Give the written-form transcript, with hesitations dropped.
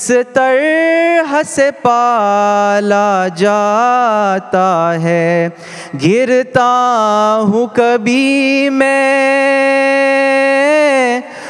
इस तरह से पाला जाता है, गिरता हूँ कभी मैं